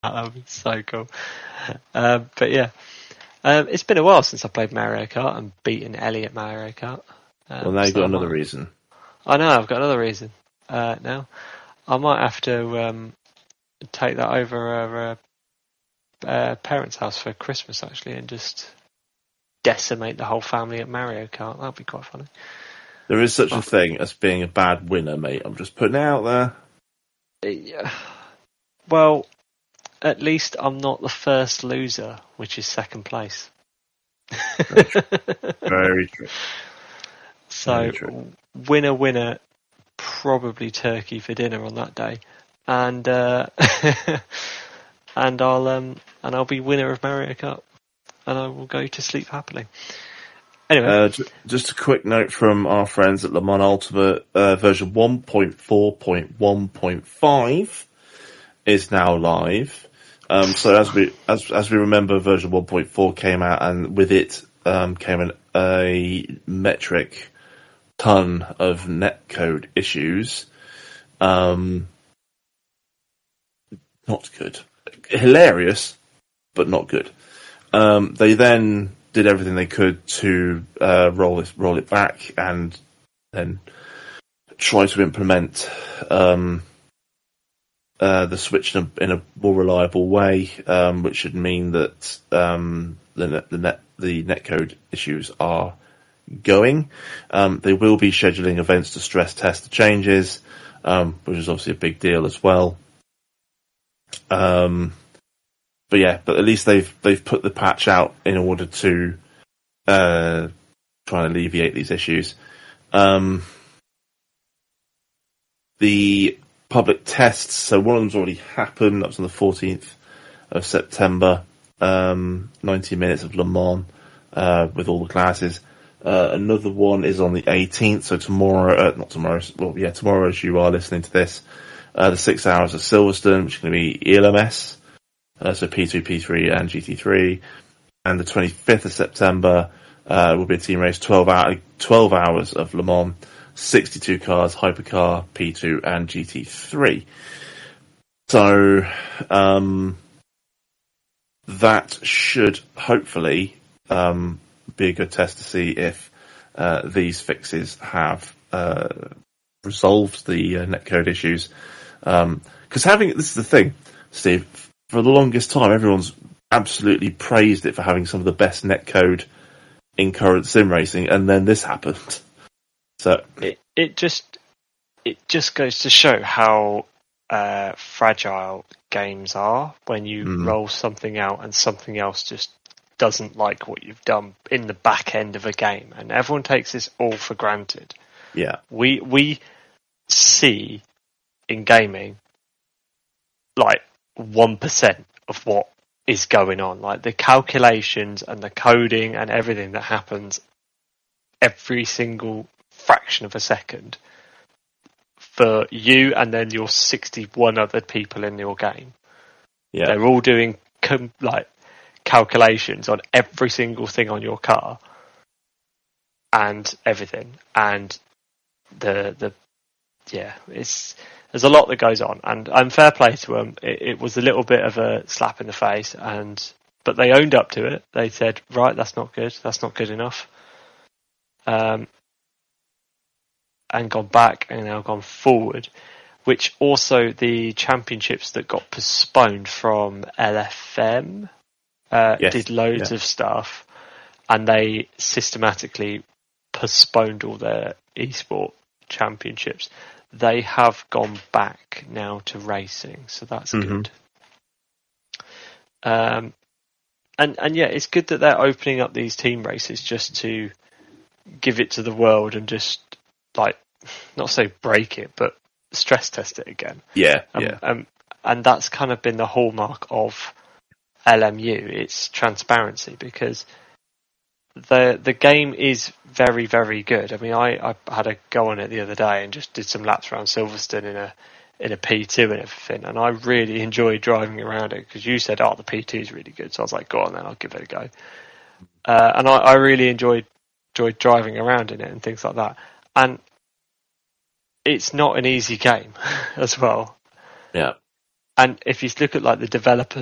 That would be so cool. But yeah, it's been a while since I played Mario Kart and beaten Ellie at Mario Kart. Well, now you've got another reason. I know, I've got another reason now. I might have to take that over her parents' house for Christmas, actually, and just decimate the whole family at Mario Kart. That'd be quite funny. There is such a thing as being a bad winner, mate. I'm just putting it out there. Yeah. Well, at least I'm not the first loser, which is second place. Very true. So, Very true. winner, probably turkey for dinner on that day, and and I'll be winner of Mario Kart, and I will go to sleep happily. Anyway, just a quick note from our friends at Le Mans Ultimate, version 1.4.1.5 is now live. So as we remember, version 1.4 came out, and with it came a metric ton of netcode issues. Not good. Hilarious, but not good. They then did everything they could to roll it back, and then try to implement the switch in a more reliable way, which should mean that the netcode issues are going. They will be scheduling events to stress test the changes, which is obviously a big deal as well. But at least they've put the patch out in order to try and alleviate these issues. The public tests, so one of them's already happened. That was on the 14th of September. 90 minutes of Le Mans with all the classes. Another one is on the 18th, so tomorrow as you are listening to this, the 6 hours of Silverstone, which is going to be ELMS, so P2, P3 and GT3, and the 25th of September will be a team race, 12 hours of Le Mans, 62 cars, Hypercar, P2 and GT3. So that should hopefully be a good test to see if these fixes have resolved the netcode issues. Because this is the thing, Steve, for the longest time everyone's absolutely praised it for having some of the best netcode in current sim racing, and then this happened. So it just goes to show how fragile games are when you roll something out and something else just doesn't like what you've done in the back end of a game, and everyone takes this all for granted. Yeah, we see in gaming like 1% of what is going on, like the calculations and the coding and everything that happens every single fraction of a second for you and then your 61 other people in your game. Yeah, they're all doing calculations on every single thing on your car and everything, and there's a lot that goes on, and I'm fair play to them. It was a little bit of a slap in the face, but they owned up to it. They said, right, that's not good enough, and gone back and now gone forward, which also the championships that got postponed from LFM did loads of stuff, and they systematically postponed all their esport championships. They have gone back now to racing, so that's good. And yeah, it's good that they're opening up these team races just to give it to the world and just not say break it, but stress test it again. Yeah, and that's kind of been the hallmark of LMU. It's transparency, because the game is very, very good. I mean, I had a go on it the other day and just did some laps around Silverstone in a P2 and everything, and I really enjoyed driving around it, because you said, the P2 is really good, so I was like, go on then, I'll give it a go. And I really enjoyed driving around in it and things like that. And it's not an easy game as well. Yeah. And if you look at like the developers